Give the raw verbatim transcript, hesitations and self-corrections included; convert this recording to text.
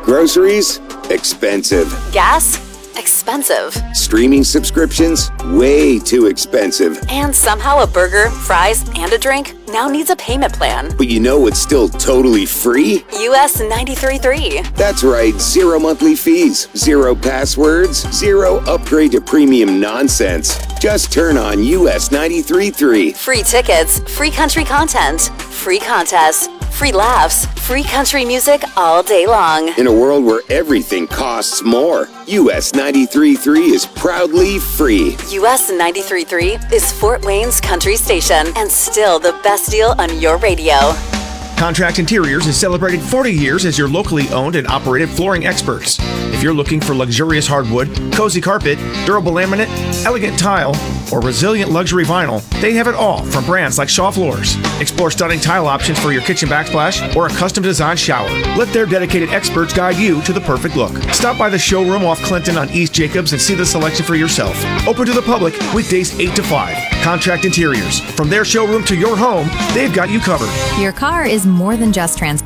Groceries? Expensive. Gas? Expensive. Streaming subscriptions? Way too expensive. And somehow a burger, fries, and a drink now needs a payment plan. But you know what's still totally free? U S ninety-three point three. That's right, zero monthly fees, zero passwords, zero upgrade to premium nonsense. Just turn on U S ninety-three point three. Free tickets, free country content, free contests, free laughs, free country music all day long. In a world where everything costs more, U S ninety-three point three is proudly free. U S ninety-three point three is Fort Wayne's country station and still the best deal on your radio. Contract Interiors is celebrating forty years as your locally owned and operated flooring experts. If you're looking for luxurious hardwood, cozy carpet, durable laminate, elegant tile, or resilient luxury vinyl, they have it all from brands like Shaw Floors. Explore stunning tile options for your kitchen backsplash or a custom designed shower. Let their dedicated experts guide you to the perfect look. Stop by the showroom off Clinton on East Jacobs and see the selection for yourself. Open to the public weekdays eight to five. Contract Interiors. From their showroom to your home, they've got you covered. Your car is more than just transport.